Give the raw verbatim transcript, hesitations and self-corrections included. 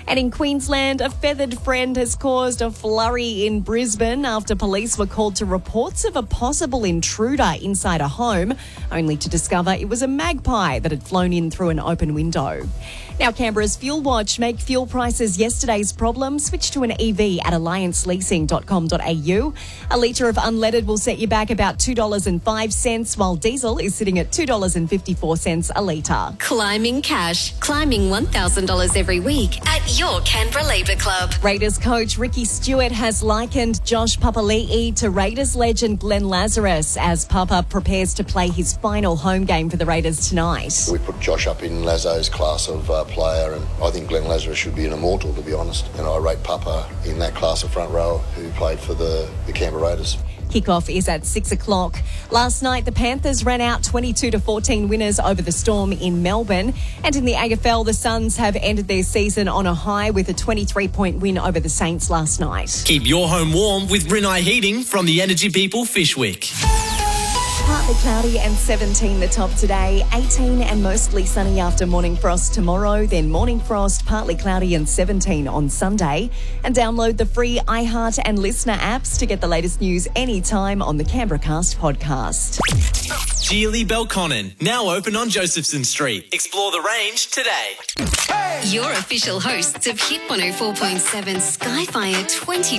And in Queensland, a feathered friend has caused a flurry in Brisbane after police were called to reports of a possible intruder inside a home, only to discover it was a magpie that had flown in through an open window. Now, Canberra's Fuel Watch. Make fuel prices yesterday's problem. Switch to an E V at alliance leasing dot com dot a u. A litre of unleaded will set you back about two dollars and five cents, while diesel is sitting at two dollars and fifty-four cents a litre. Climbing cash. Climbing one thousand dollars every week at your Canberra Labour Club. Raiders coach Ricky Stewart has likened Josh Papali'i to Raiders legend Glenn Lazarus as Papa prepares to play his final home game for the Raiders tonight. We put Josh up in Lazo's class of uh, player, and I think Glenn Lazarus should be an immortal, to be honest. And I rate Papa in that class of front row who played for the, the Canberra Raiders. Kickoff is at six o'clock. Last night, the Panthers ran out twenty-two to fourteen winners over the Storm in Melbourne. And in the A F L, the Suns have ended their season on a high with a twenty-three point win over the Saints last night. Keep your home warm with Rinnai Heating from the Energy People Fishwick. Partly cloudy and seventeen the top today, eighteen and mostly sunny after morning frost tomorrow, then morning frost, partly cloudy and seventeen on Sunday. And download the free iHeart and Listener apps to get the latest news anytime on the Canberra Cast podcast. Geely Belconnen, now open on Josephson Street. Explore the range today. Your official hosts of Hit one oh four point seven Skyfire twenty